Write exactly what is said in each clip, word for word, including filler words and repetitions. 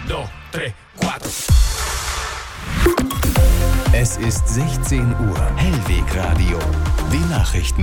dos, tres, cuatro. Es ist sechzehn Uhr. Hellwegradio. Die Nachrichten.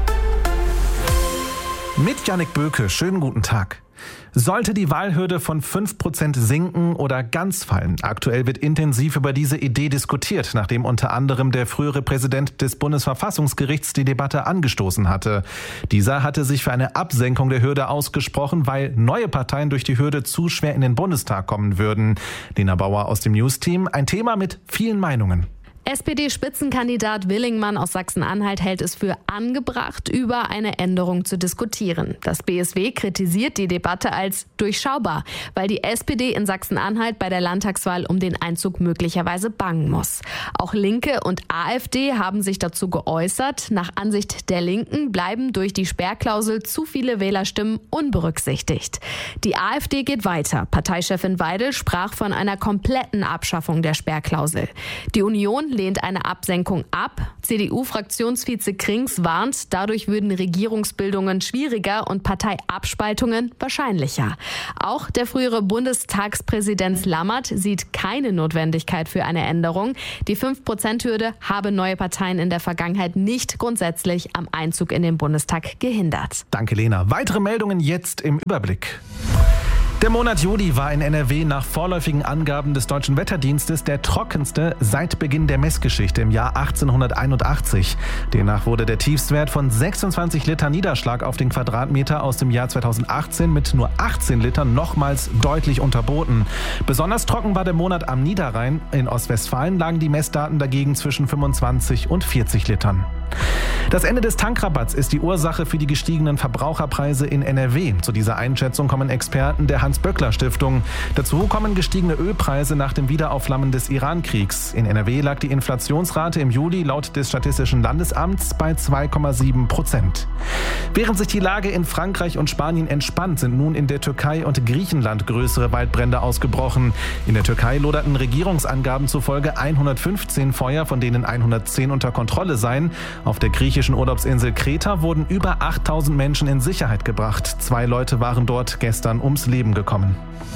Mit Jannik Böke, schönen guten Tag. Sollte die Wahlhürde von fünf Prozent sinken oder ganz fallen? Aktuell wird intensiv über diese Idee diskutiert, nachdem unter anderem der frühere Präsident des Bundesverfassungsgerichts die Debatte angestoßen hatte. Dieser hatte sich für eine Absenkung der Hürde ausgesprochen, weil neue Parteien durch die Hürde zu schwer in den Bundestag kommen würden. Lena Bauer aus dem News-Team, ein Thema mit vielen Meinungen. S P D-Spitzenkandidat Willingmann aus Sachsen-Anhalt hält es für angebracht, über eine Änderung zu diskutieren. Das B S W kritisiert die Debatte als durchschaubar, weil die S P D in Sachsen-Anhalt bei der Landtagswahl um den Einzug möglicherweise bangen muss. Auch Linke und A f D haben sich dazu geäußert. Nach Ansicht der Linken bleiben durch die Sperrklausel zu viele Wählerstimmen unberücksichtigt. Die A f D geht weiter. Parteichefin Weidel sprach von einer kompletten Abschaffung der Sperrklausel. Die Union lehnt eine Absenkung ab. C D U-Fraktionsvize Krings warnt, dadurch würden Regierungsbildungen schwieriger und Parteiabspaltungen wahrscheinlicher. Auch der frühere Bundestagspräsident Lammert sieht keine Notwendigkeit für eine Änderung. Die fünf Prozent Hürde habe neue Parteien in der Vergangenheit nicht grundsätzlich am Einzug in den Bundestag gehindert. Danke, Lena. Weitere Meldungen jetzt im Überblick. Der Monat Juli war in N R W nach vorläufigen Angaben des Deutschen Wetterdienstes der trockenste seit Beginn der Messgeschichte im Jahr achtzehnhunderteinundachtzig. Demnach wurde der Tiefstwert von sechsundzwanzig Liter Niederschlag auf den Quadratmeter aus dem Jahr zweitausendachtzehn mit nur achtzehn Litern nochmals deutlich unterboten. Besonders trocken war der Monat am Niederrhein. In Ostwestfalen lagen die Messdaten dagegen zwischen fünfundzwanzig und vierzig Litern. Das Ende des Tankrabatts ist die Ursache für die gestiegenen Verbraucherpreise in N R W. Zu dieser Einschätzung kommen Experten der Hans-Böckler-Stiftung. Dazu kommen gestiegene Ölpreise nach dem Wiederaufflammen des Iran-Kriegs. In N R W lag die Inflationsrate im Juli laut des Statistischen Landesamts bei zwei Komma sieben Prozent. Während sich die Lage in Frankreich und Spanien entspannt, sind nun in der Türkei und Griechenland größere Waldbrände ausgebrochen. In der Türkei loderten Regierungsangaben zufolge hundertfünfzehn Feuer, von denen hundertzehn unter Kontrolle seien. Auf der griechischen Urlaubsinsel Kreta wurden über achttausend Menschen in Sicherheit gebracht. Zwei Leute waren dort gestern ums Leben gekommen.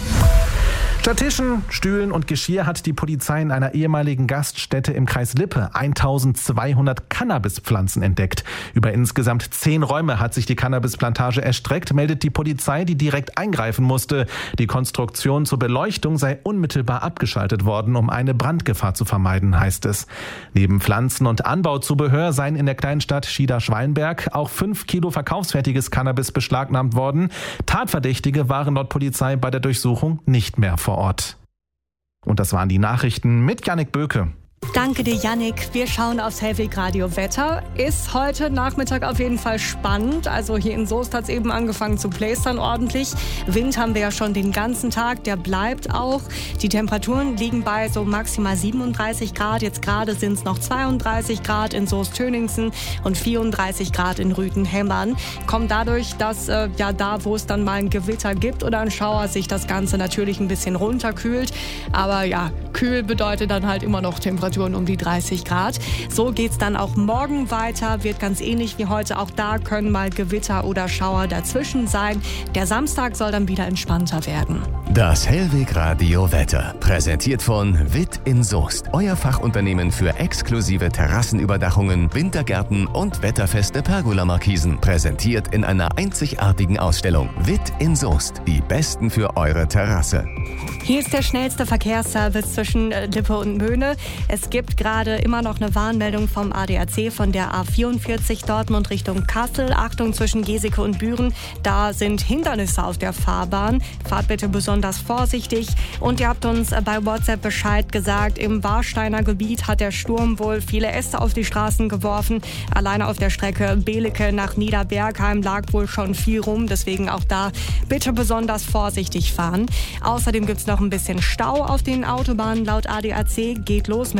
Statt Tischen, Stühlen und Geschirr hat die Polizei in einer ehemaligen Gaststätte im Kreis Lippe eintausendzweihundert Cannabispflanzen entdeckt. Über insgesamt zehn Räume hat sich die Cannabisplantage erstreckt, meldet die Polizei, die direkt eingreifen musste. Die Konstruktion zur Beleuchtung sei unmittelbar abgeschaltet worden, um eine Brandgefahr zu vermeiden, heißt es. Neben Pflanzen- und Anbauzubehör seien in der Kleinstadt Schieder-Schwallenberg auch fünf Kilo verkaufsfertiges Cannabis beschlagnahmt worden. Tatverdächtige waren laut Polizei bei der Durchsuchung nicht mehr vor Ort. Und das waren die Nachrichten mit Jannik Böke. Danke dir, Jannik. Wir schauen aufs Hellwegradio Wetter. Ist heute Nachmittag auf jeden Fall spannend. Also hier in Soest hat es eben angefangen zu plästern ordentlich. Wind haben wir ja schon den ganzen Tag, der bleibt auch. Die Temperaturen liegen bei so maximal siebenunddreißig Grad. Jetzt gerade sind es noch zweiunddreißig Grad in Soest-Töningsen und vierunddreißig Grad in Rüthen-Hemmern. Kommt dadurch, dass äh, ja da, wo es dann mal ein Gewitter gibt oder ein Schauer, sich das Ganze natürlich ein bisschen runterkühlt. Aber ja, kühl bedeutet dann halt immer noch Temperaturen um die dreißig Grad. So geht's dann auch morgen weiter, wird ganz ähnlich wie heute. Auch da können mal Gewitter oder Schauer dazwischen sein. Der Samstag soll dann wieder entspannter werden. Das Hellwegradio Wetter, präsentiert von Witt in Soest. Euer Fachunternehmen für exklusive Terrassenüberdachungen, Wintergärten und wetterfeste Pergola-Markisen. Präsentiert in einer einzigartigen Ausstellung. Witt in Soest, die Besten für eure Terrasse. Hier ist der schnellste Verkehrsservice zwischen Lippe und Möhne. Es gibt gerade immer noch eine Warnmeldung vom A D A C von der A vierundvierzig Dortmund Richtung Kassel. Achtung zwischen Geseke und Büren, da sind Hindernisse auf der Fahrbahn. Fahrt bitte besonders vorsichtig. Und ihr habt uns bei WhatsApp Bescheid gesagt, im Warsteiner Gebiet hat der Sturm wohl viele Äste auf die Straßen geworfen. Alleine auf der Strecke Belecke nach Niederbergheim lag wohl schon viel rum. Deswegen auch da bitte besonders vorsichtig fahren. Außerdem gibt es noch ein bisschen Stau auf den Autobahnen. Laut A D A C geht los mit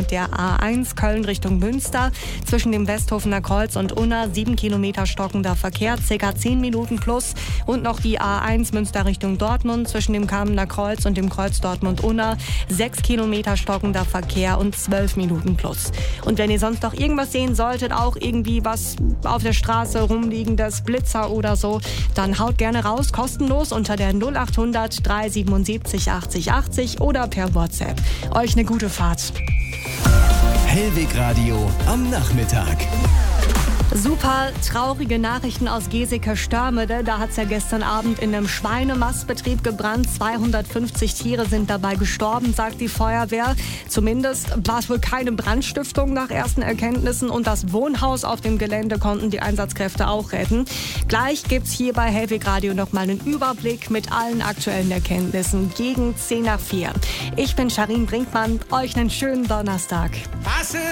der A eins Köln Richtung Münster. Zwischen dem Westhofener Kreuz und Unna sieben Kilometer stockender Verkehr, ca. zehn Minuten plus. Und noch die A eins Münster Richtung Dortmund zwischen dem Kamener Kreuz und dem Kreuz Dortmund-Unna. sechs Kilometer stockender Verkehr und zwölf Minuten plus. Und wenn ihr sonst noch irgendwas sehen solltet, auch irgendwie was auf der Straße rumliegendes, Blitzer oder so, dann haut gerne raus, kostenlos unter der null acht hundert drei siebenundsiebzig achtzig achtzig oder per WhatsApp. Euch eine gute Fahrt. Hellweg Radio am Nachmittag. Super traurige Nachrichten aus Geseke-Störmede. Da hat es ja gestern Abend in einem Schweinemastbetrieb gebrannt. zweihundertfünfzig Tiere sind dabei gestorben, sagt die Feuerwehr. Zumindest war es wohl keine Brandstiftung nach ersten Erkenntnissen. Und das Wohnhaus auf dem Gelände konnten die Einsatzkräfte auch retten. Gleich gibt es hier bei Hellweg Radio nochmal einen Überblick mit allen aktuellen Erkenntnissen gegen zehn nach vier. Ich bin Charin Brinkmann. Euch einen schönen Donnerstag. Passe